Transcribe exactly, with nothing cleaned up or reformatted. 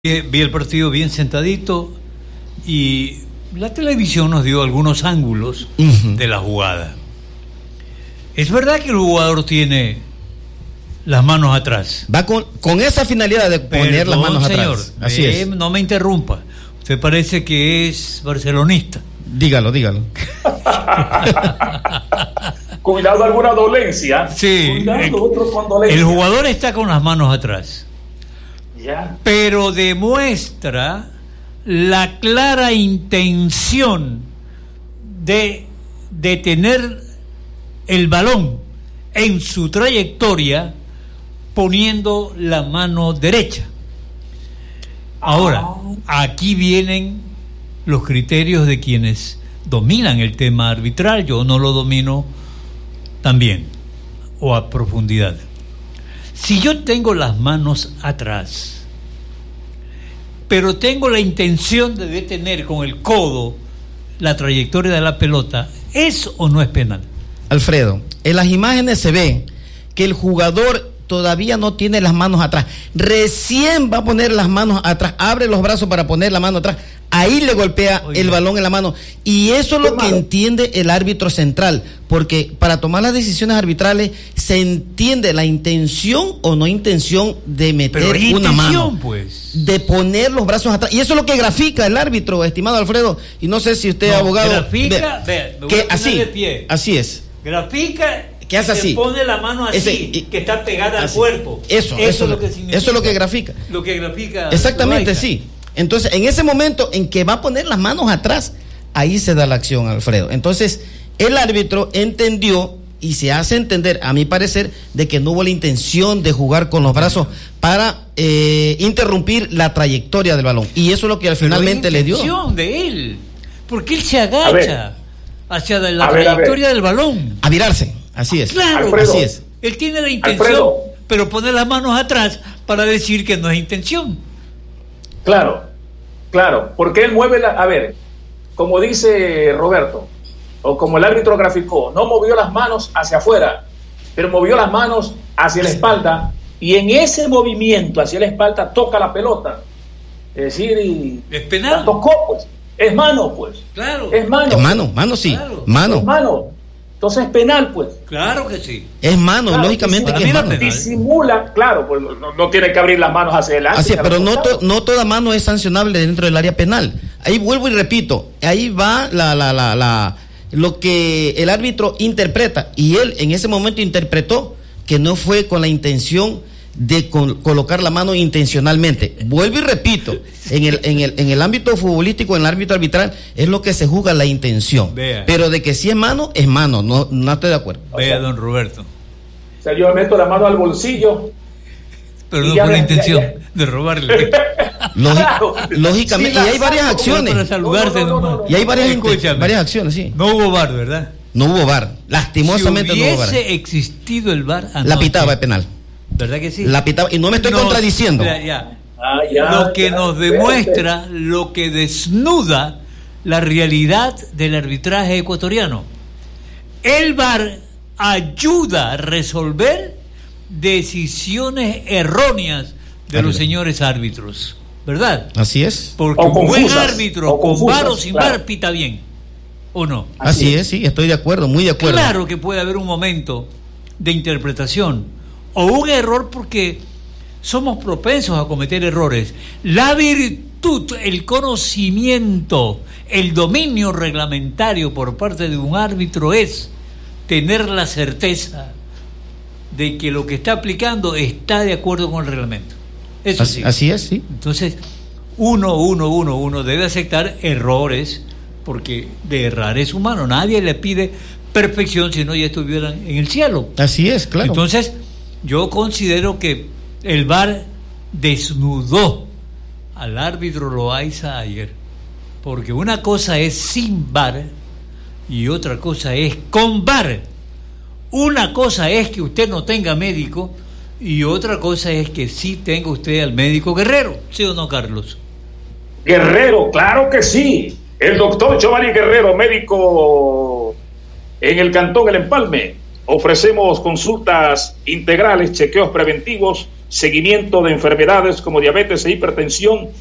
Vi el partido bien sentadito y la televisión nos dio algunos ángulos uh-huh. de la jugada. Es verdad que el jugador tiene las manos atrás. Va con, con esa finalidad de poner Perdón, las manos señor, atrás. Así eh, es. No me interrumpa. Usted parece que es barcelonista. Dígalo, dígalo. Cuidado, alguna dolencia. Sí. Cuidado, el, otro con dolencia. El jugador está con las manos atrás. Ya. Pero demuestra la clara intención de detener el balón en su trayectoria poniendo la mano derecha. Ahora, aquí vienen los criterios de quienes dominan el tema arbitral. Yo no lo domino tan bien o a profundidad. Si yo tengo las manos atrás, pero tengo la intención de detener con el codo la trayectoria de la pelota, ¿es o no es penal? Alfredo, en las imágenes se ve que el jugador todavía no tiene las manos atrás. Recién va a poner las manos atrás, abre los brazos para poner la mano atrás. Ahí le golpea Oye. el balón en la mano. Y eso es lo que entiende el árbitro central. Porque para tomar las decisiones arbitrales se entiende la intención o no intención de meter una intención, mano. Pues. De poner los brazos atrás. Y eso es lo que grafica el árbitro, estimado Alfredo. Y no sé si usted es no, abogado. Grafica, ve, me que así, pie. así es. Grafica. Que hace así. Pone la mano así, Ese, y, que está pegada así. al cuerpo. Eso, eso, eso, es lo que significa. Eso es lo que grafica. Lo que grafica. Exactamente, sí. Entonces, en ese momento en que va a poner las manos atrás, ahí se da la acción, Alfredo. Entonces, el árbitro entendió y se hace entender, a mi parecer, de que no hubo la intención de jugar con los brazos para eh, interrumpir la trayectoria del balón. Y eso es lo que finalmente le dio. La intención de él, porque él se agacha hacia la a trayectoria ver, del balón. A virarse, así es. Claro, Alfredo, así es. Él tiene la intención, Alfredo. pero pone las manos atrás para decir que no es intención. Claro, claro, porque él mueve la... A ver, como dice Roberto, o como el árbitro graficó, no movió las manos hacia afuera, pero movió las manos hacia la espalda, y en ese movimiento hacia la espalda toca la pelota. Es decir, y es penal. La tocó, pues. Es mano, pues. Claro. Es mano. Es mano, mano sí. Claro. Mano. Es mano. Entonces es penal, pues. Claro que sí. Es mano, claro, lógicamente que es mano. Disimula, claro, pues no, no tiene que abrir las manos hacia adelante. Así es, pero no, to, no toda mano es sancionable dentro del área penal. Ahí vuelvo y repito, ahí va la, la, la, la, lo que el árbitro interpreta. Y él en ese momento interpretó que no fue con la intención de con, colocar la mano intencionalmente. Vuelvo y repito, en el, en el, en el ámbito futbolístico, en el ámbito arbitral, es lo que se juzga la intención. Vea. Pero de que si es mano, es mano, no, no estoy de acuerdo. Vea, o sea, don Roberto. O sea, yo me meto la mano al bolsillo. Pero no con la intención ya, ya. de robarle. Lógic, claro. Lógicamente, sí, y hay varias acciones. Para saludarte no, no, no, no, no, y hay varias, inter, varias acciones, sí. No hubo V A R, ¿verdad? No hubo V A R. Lastimosamente si no hubo V A R. Si hubiese existido el V A R anoche, la pitaba de penal. ¿Verdad que sí? La pitaba, y no me estoy nos, contradiciendo. Ya, ya. Ah, ya, lo que ya, nos demuestra, lo que desnuda la realidad del arbitraje ecuatoriano. El V A R ayuda a resolver decisiones erróneas de Arriba. los señores árbitros, ¿verdad? Así es. Porque un buen árbitro, con V A R o sin claro. V A R, pita bien, ¿o no? Así, Así es, sí, estoy de acuerdo, muy de acuerdo. Claro que puede haber un momento de interpretación o un error, porque somos propensos a cometer errores. La virtud, el conocimiento, el dominio reglamentario por parte de un árbitro es tener la certeza de que lo que está aplicando está de acuerdo con el reglamento. Eso así, sí. Así es, sí. Entonces, uno, uno, uno, uno debe aceptar errores, porque de errar es humano. Nadie le pide perfección, si no ya estuvieran en el cielo. Así es, claro. Entonces, yo considero que el V A R desnudó al árbitro Loaiza ayer, porque una cosa es sin V A R y otra cosa es con V A R. Una cosa es que usted no tenga médico y otra cosa es que sí tenga usted al médico Guerrero, ¿sí o no, Carlos? Guerrero, claro que sí. El doctor Giovanni Guerrero, médico en el Cantón El Empalme. Ofrecemos consultas integrales, chequeos preventivos, seguimiento de enfermedades como diabetes e hipertensión,